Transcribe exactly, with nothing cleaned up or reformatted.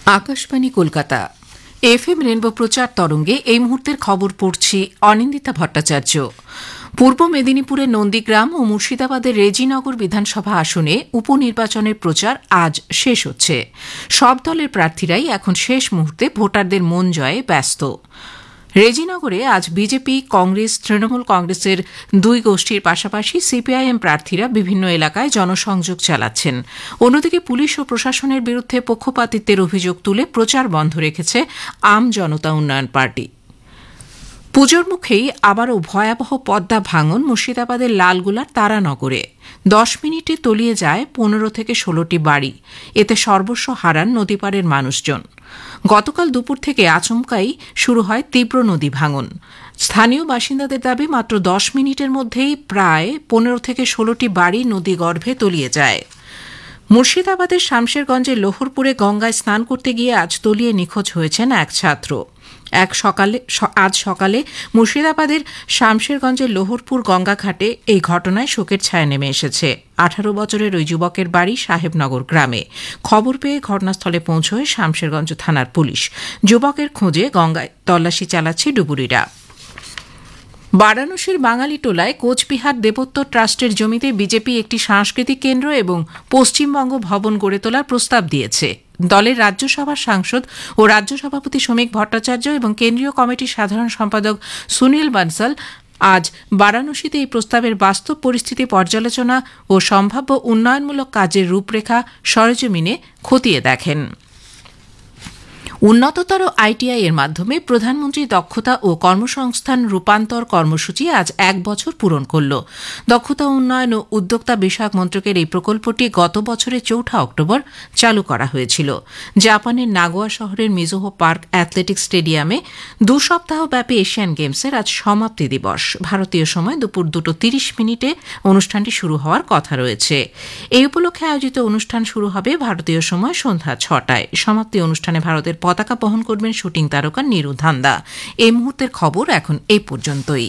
Akashvani Kolkata F M rainbow প্রচার তরঙ্গে এই মুহূর্তের খবর পড়ছি অনিন্দিতা ভট্টাচার্য। পূর্ব মেদিনীপুরের নন্দীগ্রাম ও মুর্শিদাবাদের রেজিনগর বিধানসভা আসনে উপনির্বাচনের প্রচার আজ শেষ হচ্ছে। সব দলের প্রার্থীরাই এখন শেষ মুহূর্তে ভোটারদের মন জয়ে ব্যস্ত। রেজিনগরে আজ বিজেপি, কংগ্রেস, তৃণমূল কংগ্রেসের দুই গোষ্ঠীর পাশাপাশি সিপিআইএম প্রার্থীরা বিভিন্ন এলাকায় জনসংযোগ চালাচ্ছেন। অন্যদিকে পুলিশ ও প্রশাসনের বিরুদ্ধে পক্ষপাতিত্বের অভিযোগ তুলে প্রচার বন্ধ রেখেছে আম জনতা উন্নয়ন পার্টি। পুজোর মুখেই আবারও ভয়াবহ পদ্মা ভাঙন মুর্শিদাবাদের লালগোলার তারানগরে। দশ মিনিটে তলিয়ে যায় পনেরো থেকে ষোলোটি বাড়ি। এতে সর্বস্ব হারান নদীপাড়ের মানুষজন। গতকাল দুপুর থেকে আচমকাই শুরু হয় তীব্র নদী ভাঙন। স্থানীয় বাসিন্দাদের দাবি মাত্র দশ মিনিটের মধ্যেই প্রায় পনেরো থেকে ষোলোটি বাড়ি নদীগর্ভে তলিয়ে যায়। মুর্শিদাবাদের শামশেরগঞ্জের লোহরপুরে গঙ্গায় স্নান করতে গিয়ে আজ তলিয়ে নিখোঁজ হয়েছেন এক ছাত্র। এক সকালে আজ সকালে মুর্শিদাবাদের শামশেরগঞ্জের লোহরপুর গঙ্গাঘাটে এই ঘটনায় শোকের ছায়া নেমে এসেছে। আঠারো বছরের ওই যুবকের বাড়ি সাহেবনগর গ্রামে। খবর পেয়ে ঘটনাস্থলে পৌঁছয় শামশেরগঞ্জ থানার পুলিশ। যুবকের খোঁজে গঙ্গায় তল্লাশি চালাচ্ছে ডুবুরিরা। বারাণসীর বাঙালিটোলায় কোচবিহার দেবোত্তর ট্রাস্টের জমিতে বিজেপি একটি সাংস্কৃতিক কেন্দ্র এবং পশ্চিমবঙ্গ ভবন গড়ে তোলার প্রস্তাব দিয়েছে। দলের রাজ্যসভার সাংসদ ও রাজ্য সভাপতি শ্রমিক ভট্টাচার্য এবং কেন্দ্রীয় কমিটির সাধারণ সম্পাদক সুনীল বানসাল আজ বারাণসীতে এই প্রস্তাবের বাস্তব পরিস্থিতি পর্যালোচনা ও সম্ভাব্য উন্নয়নমূলক কাজের রূপরেখা সরেজমিনে খতিয়ে দেখেন। উন্নততর আইটিআই এর মাধ্যমে প্রধানমন্ত্রী দক্ষতা ও কর্মসংস্থান রূপান্তর কর্মসূচি আজ এক বছর পূরণ করল। দক্ষতা উন্নয়ন ও উদ্যোক্তা বিষয়ক মন্ত্রকের এই প্রকল্পটি গত বছরের চৌঠা অক্টোবর চালু করা হয়েছিল। জাপানের নাগোয়া শহরের মিজোহো পার্ক অ্যাথলেটিক্স স্টেডিয়ামে দু সপ্তাহব্যাপী এশিয়ান গেমসের আজ সমাপ্তি দিবস। ভারতীয় সময় দুপুর দুটো তিরিশ মিনিটে অনুষ্ঠানটি শুরু হওয়ার কথা রয়েছে। এই উপলক্ষে আয়োজিত অনুষ্ঠান শুরু হবে ভারতীয় সময় সন্ধ্যা ছটায়। সমাপ্তি অনুষ্ঠানে ভারতের পতাকা বহন করবেন শুটিং তারকা নিরু ধান্দা। এই মুহূর্তের খবর এখন এই পর্যন্তই।